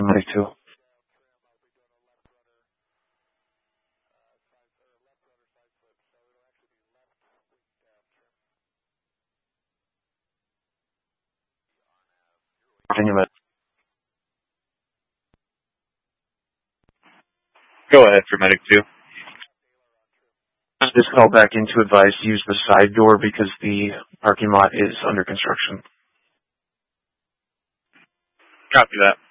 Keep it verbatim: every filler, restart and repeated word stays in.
Medic two. Virginia Medic. Go ahead for Medic two. Just call back in to advise to use the side door because the parking lot is under construction. Copy that.